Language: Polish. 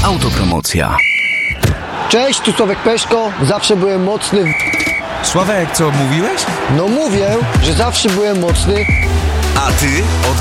Autopromocja. Cześć, tu Sławek Peszko. Zawsze byłem mocny Sławek, co mówiłeś? No mówię, że zawsze byłem mocny. A ty od